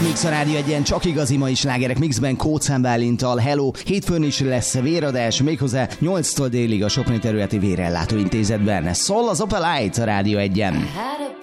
Mix a Rádió Egyen, csak igazi mai slágerek mixben Kócán Bálintal. Hello! Hétfőn is lesz véradás, méghozzá 8-tól délig a Soproni Területi Vérellátó Intézetben. Szól az Opel Light a Rádió Egyen.